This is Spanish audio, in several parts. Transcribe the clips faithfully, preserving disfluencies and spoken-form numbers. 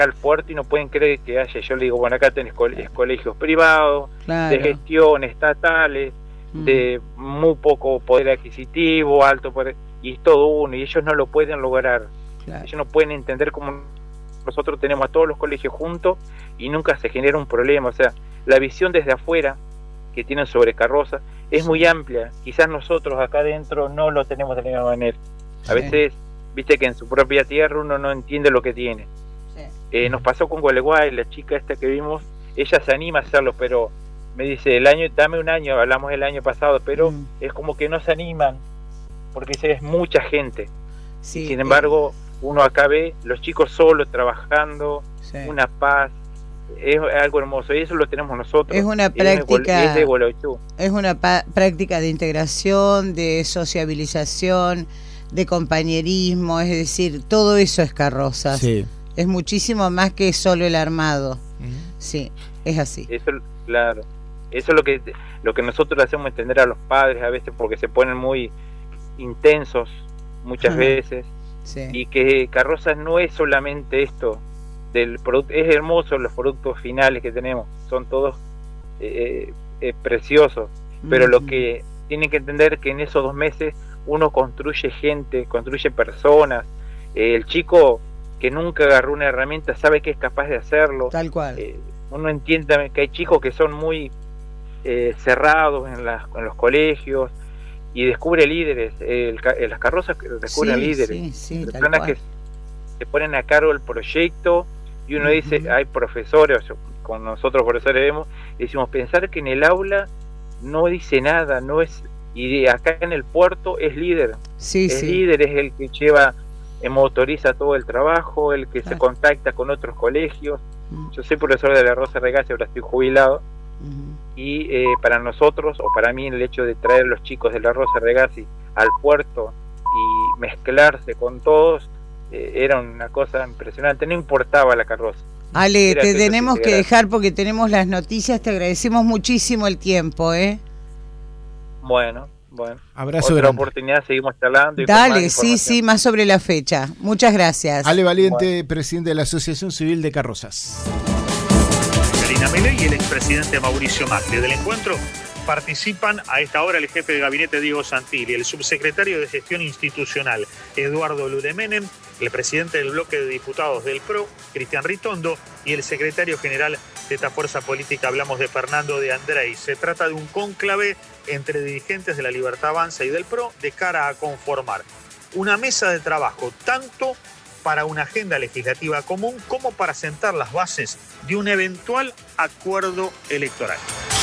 al puerto y no pueden creer que haya, yo le digo, bueno, acá tenés cole- colegios privados, Claro. de gestión, estatales, Mm. de muy poco poder adquisitivo, alto poder, y es todo uno, y ellos no lo pueden lograr. Claro. Ellos no pueden entender cómo nosotros tenemos a todos los colegios juntos y nunca se genera un problema. O sea, la visión desde afuera que tienen sobre Carroza es muy amplia. Quizás nosotros acá adentro no lo tenemos de la misma manera. A Sí. veces, viste que en su propia tierra uno no entiende lo que tiene. Sí. Eh, nos pasó con Gualeguay, la chica esta que vimos, ella se anima a hacerlo, pero me dice, el año, dame un año, hablamos el año pasado, pero Mm. es como que no se animan, porque dice, es mucha gente. Sí, Y sin embargo, uno acá ve los chicos solos trabajando, sí. una paz, es algo hermoso, y eso lo tenemos nosotros. Es una Es de práctica- Gual- es de Gualeguaychú. Es una pa- práctica de integración, de sociabilización, de compañerismo, es decir, todo eso es Carrozas. Sí. Es muchísimo más que solo el armado. Ujú. Sí, es así. Eso, claro, eso es lo que lo que nosotros le hacemos entender a los padres a veces, porque se ponen muy intensos muchas Ajá. veces, Sí. y que Carrozas no es solamente esto del producto, es hermoso los productos finales que tenemos, son todos eh, eh, preciosos, pero lo Ujú. que tienen que entender que en esos dos meses uno construye gente, construye personas. Eh, el chico que nunca agarró una herramienta sabe que es capaz de hacerlo. Tal cual. Eh, uno entiende que hay chicos que son muy eh, cerrados en, las, en los colegios y descubre líderes. El, ca- las Carrozas descubren Sí, líderes, sí, sí, tal personas cual. que se ponen a cargo del proyecto, y uno Ujú. dice, hay profesores, con nosotros profesores vemos, y decimos, pensar que en el aula no dice nada, no es, y de acá en el puerto es líder, Sí, es sí. líder, es el que lleva, eh, motoriza todo el trabajo, el que Claro. se contacta con otros colegios. Mm, Yo soy profesor de la Rosa Regasi, ahora estoy jubilado, ujú. y eh, para nosotros, o para mí, el hecho de traer a los chicos de la Rosa Regasi al puerto y mezclarse con todos, eh, era una cosa impresionante, no importaba la carroza. Ale, Era te que eso tenemos se que integrara. dejar porque tenemos las noticias. Te agradecemos muchísimo el tiempo, ¿eh? Bueno, bueno. Abrazo Otra grande. oportunidad, seguimos charlando. Y con Dale, más sí, información. sí, más sobre la fecha. Muchas gracias. Ale Valiente, presidente de la Asociación Civil de Carrozas. Karina Milei y el expresidente Mauricio Macri. Del encuentro participan a esta hora el jefe de gabinete Diego Santilli, el subsecretario de Gestión Institucional Eduardo Ludemenem, el presidente del bloque de diputados del P R O, Cristian Ritondo, y el secretario general de esta fuerza política, hablamos de Fernando de Andrés. Se trata de un cónclave entre dirigentes de la Libertad Avanza y del P R O de cara a conformar una mesa de trabajo tanto para una agenda legislativa común como para sentar las bases de un eventual acuerdo electoral.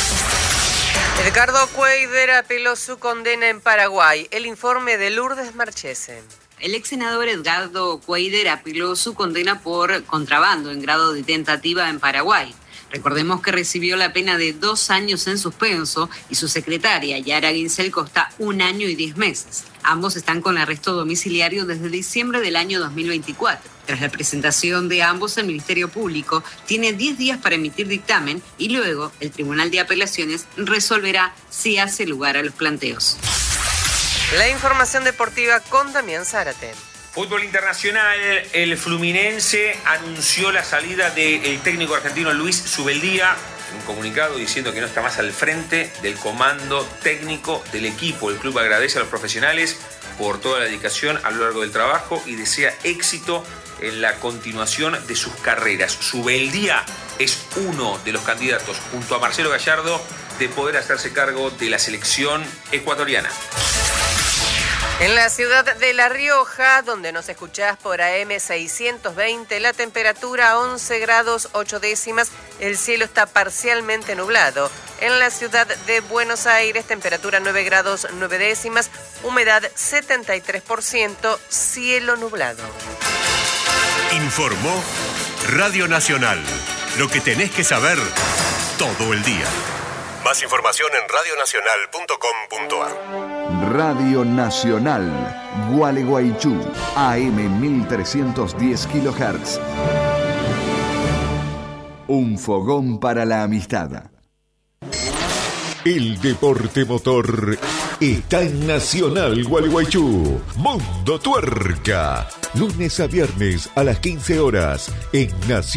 Edgardo Cuéllar apeló su condena en Paraguay. El informe de Lourdes Marchesen. El ex senador Edgardo Cuéllar apeló su condena por contrabando en grado de tentativa en Paraguay. Recordemos que recibió la pena de dos años en suspenso y su secretaria, Yara Ginsel, consta un año y diez meses. Ambos están con arresto domiciliario desde diciembre del año dos mil veinticuatro. Tras la presentación de ambos, el Ministerio Público tiene diez días para emitir dictamen y luego el Tribunal de Apelaciones resolverá si hace lugar a los planteos. La información deportiva con Damián Zárate. Fútbol internacional, el Fluminense anunció la salida del técnico argentino Luis Subeldía en un comunicado diciendo que no está más al frente del comando técnico del equipo. El club agradece a los profesionales por toda la dedicación a lo largo del trabajo y desea éxito en la continuación de sus carreras. Subeldía es uno de los candidatos, junto a Marcelo Gallardo, de poder hacerse cargo de la selección ecuatoriana. En la ciudad de La Rioja, donde nos escuchás por A M seiscientos veinte, la temperatura once grados ocho décimas, el cielo está parcialmente nublado. En la ciudad de Buenos Aires, temperatura nueve grados nueve décimas, humedad setenta y tres por ciento, cielo nublado. Informó Radio Nacional. Lo que tenés que saber todo el día. Más información en radio nacional punto com punto a r. Radio Nacional, Gualeguaychú, A M mil trescientos diez kilohertz. Un fogón para la amistad. El deporte motor está en Nacional Gualeguaychú. Mundo Tuerca. Lunes a viernes a las quince horas en Nacional.